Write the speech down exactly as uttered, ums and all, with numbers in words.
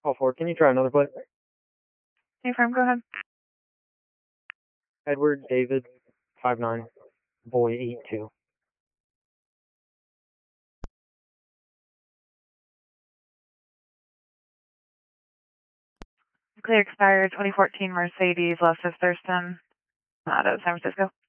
All four, can you try another plate? Hey, firm, go ahead. Edward David, five nine, boy eight two. Clear expired twenty fourteen Mercedes, Los of Thurston, out of San Francisco.